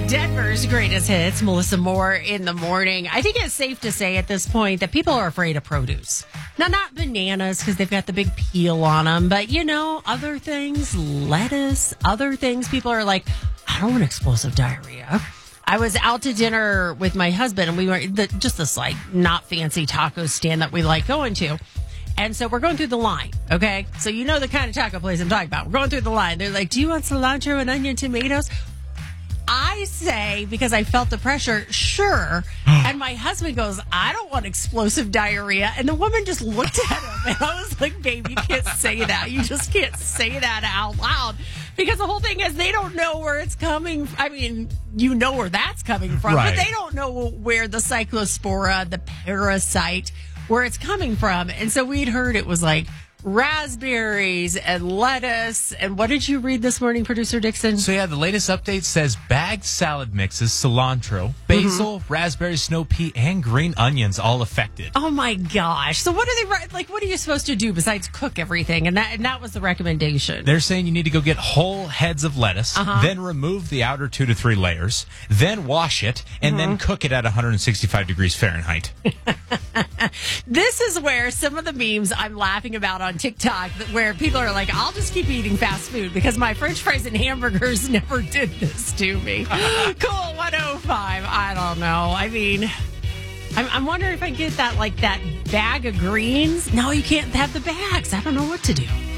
Denver's greatest hits, Melissa Moore in the morning. I think it's safe to say at this point that people are afraid of produce. Now, not bananas because they've got the big peel on them, but other things, lettuce, other things. People are like, I don't want explosive diarrhea. I was out to dinner with my husband and we were just this like not fancy taco stand that we like going to. And so we're going through the line, okay? So you know the kind of taco place I'm talking about. We're going through the line. They're like, do you want cilantro and onion tomatoes? I say, because I felt the pressure, sure. And my husband goes, I don't want explosive diarrhea. And the woman just looked at him. And I was like, babe, you can't say that. You just can't say that out loud. Because the whole thing is they don't know where it's coming. I mean, you know where that's coming from. Right. But they don't know where the cyclospora, the parasite, where it's coming from. And so we'd heard it was like raspberries and lettuce. And what did you read this morning, Producer Dixon? So, the latest update says bagged salad mixes, cilantro, basil, raspberry, snow pea, and green onions all affected. Oh, my gosh. So what are they, like, what are you supposed to do besides cook everything? And that was the recommendation. They're saying you need to go get whole heads of lettuce, then remove the outer 2 to 3 layers, then wash it, and then cook it at 165 degrees Fahrenheit. This is where some of the memes I'm laughing about on TikTok, where people are like, I'll just keep eating fast food because my French fries and hamburgers never did this to me. Cool 105. I don't know. I mean, I'm wondering if I can get that bag of greens. No, you can't have the bags. I don't know what to do.